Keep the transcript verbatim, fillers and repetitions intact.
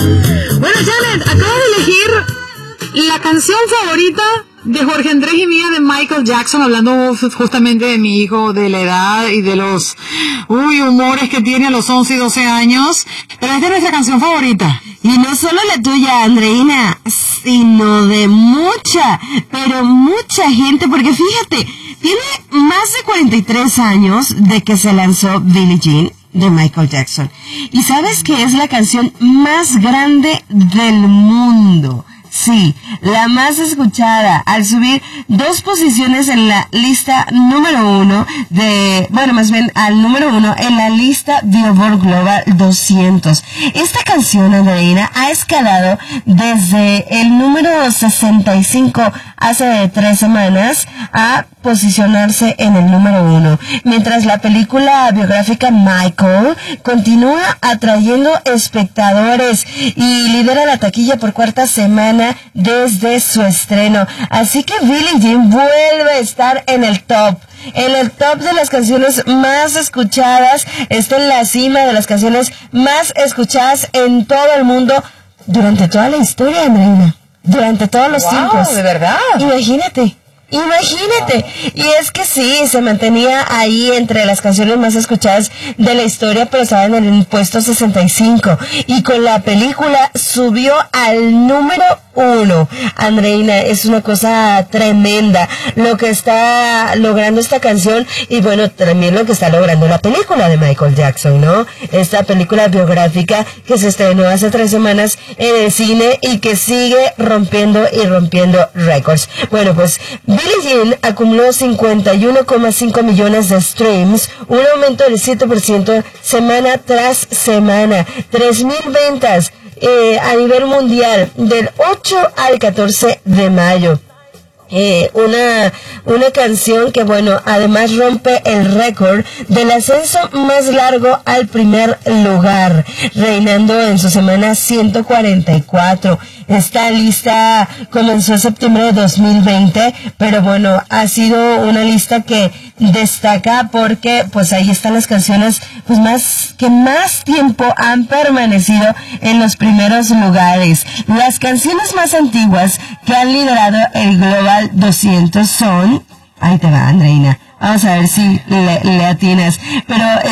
Bueno, Janet, acabo de elegir la canción favorita de Jorge Andrés y mía de Michael Jackson, hablando justamente de mi hijo, de la edad y de los uy humores que tiene a los once y doce años. Pero esta es nuestra canción favorita. Y no solo la tuya, Andreina, sino de mucha, pero mucha gente, porque fíjate, tiene más de cuarenta y tres años de que se lanzó Billie Jean de Michael Jackson. ¿Y sabes que es la canción más grande del mundo? Sí, la más escuchada, al subir dos posiciones en la lista número uno de, bueno, más bien al número uno en la lista Billboard Global doscientos. Esta canción, Andreina, ha escalado desde el número sesenta y cinco hace tres semanas a posicionarse en el número uno, mientras la película biográfica Michael continúa atrayendo espectadores y lidera la taquilla por cuarta semana desde su estreno. Así que Billie Jean vuelve a estar en el top. En el top de las canciones más escuchadas, está en la cima de las canciones más escuchadas en todo el mundo durante toda la historia, Andreina. Durante todos los wow, tiempos. ¿De verdad? Imagínate. Imagínate, y es que sí, se mantenía ahí entre las canciones más escuchadas de la historia, pero estaba en el puesto sesenta y cinco, y con la película subió al número uno. Andreina, es una cosa tremenda lo que está logrando esta canción, y bueno, también lo que está logrando la película de Michael Jackson, ¿no? Esta película biográfica que se estrenó hace tres semanas en el cine y que sigue rompiendo y rompiendo récords. Bueno, pues Billie Jean acumuló cincuenta y uno coma cinco millones de streams, un aumento del siete por ciento semana tras semana, tres mil ventas eh, a nivel mundial del ocho al catorce de mayo. Eh, una, una canción que, bueno, además rompe el récord del ascenso más largo al primer lugar, reinando en su semana ciento cuarenta y cuatro. Esta lista comenzó en septiembre de dos mil veinte, pero bueno, ha sido una lista que destaca porque pues ahí están las canciones pues más que más tiempo han permanecido en los primeros lugares. Las canciones más antiguas que han liderado el Global doscientos son, ahí te va, Andreina, vamos a ver si le, le atinas, pero